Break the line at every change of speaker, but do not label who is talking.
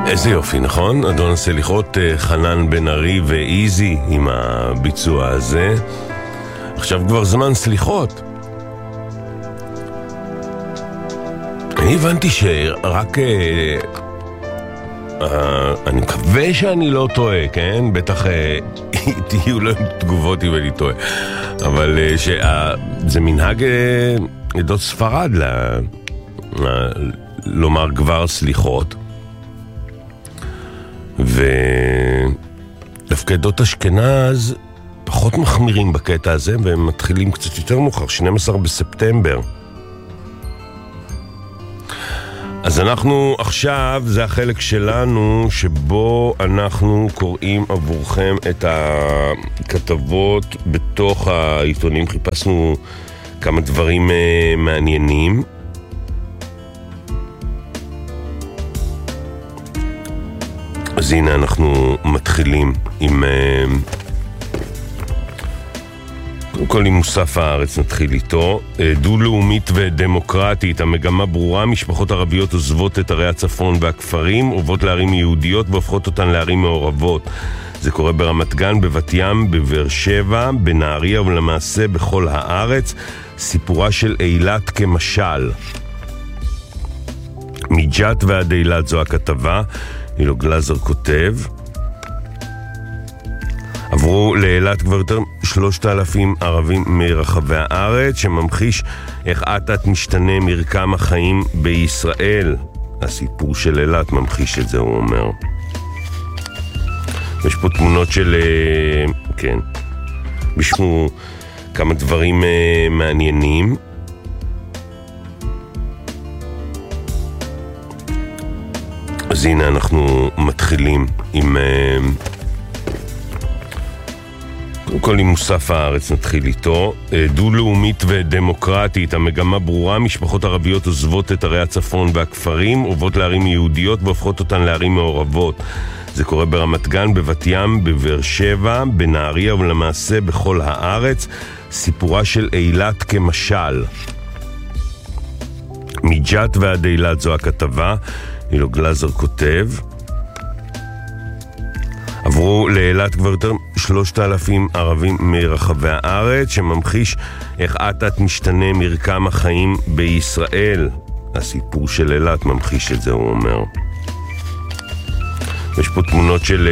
איזה יופי, נכון? אדון הסליחות, חנן בן ארי ואיזי עם הביצוע הזה. עכשיו כבר זמן סליחות. אני הבנתי שרק... אני מקווה שאני לא טועה, כן? בטח תהיו לו תגובות אם אני טועה. אבל זה מנהג עדות ספרד לומר כבר סליחות. ודווקא עדות אשכנז פחות מחמירים בקטע הזה, והם מתחילים קצת יותר מאוחר, 12 בספטמבר. אז אנחנו עכשיו, זה החלק שלנו שבו אנחנו קוראים עבורכם את הכתבות בתוך העיתונים. חיפשנו כמה דברים מעניינים. אז הנה אנחנו מתחילים עם... קודם כל עם מוסף הארץ נתחיל איתו. דו-לאומית ודמוקרטית, המגמה ברורה, משפחות ערביות עוזבות את ערי הצפון והכפרים, עוברות לערים יהודיות והופכות אותן לערים מעורבות. זה קורה ברמת גן, בבת ים, בבאר שבע, בנהריה ולמעשה בכל הארץ. סיפורה של אילת כמשל. מג'ת ועד אילת זו הכתבה. אילו גלזר כותב. עברו לאילת כבר יותר 3,000 ערבים מרחבי הארץ, שממחיש איך אט משתנה מרקם החיים בישראל. הסיפור של אילת ממחיש את זה, הוא אומר. יש פה תמונות של... כן. בשמו כמה דברים מעניינים. אז הנה אנחנו מתחילים עם... קודם כל עם מוסף הארץ נתחיל איתו. דו-לאומית ודמוקרטית, המגמה ברורה, משפחות ערביות עוזבות את ערי הצפון והכפרים, עוברות לערים יהודיות והופכות אותן לערים מעורבות. זה קורה ברמת גן, בבת ים, בבאר שבע, בנהריה ולמעשה בכל הארץ. סיפורה של אילת כמשל. מג'ת ועד אילת זו הכתבה. אילו גלזר כותב. עברו לאילת כבר יותר 3,000 ערבים מרחבי הארץ, שממחיש איך אט משתנה מרקם החיים בישראל. הסיפור של אילת ממחיש את זה, הוא אומר. יש פה תמונות של...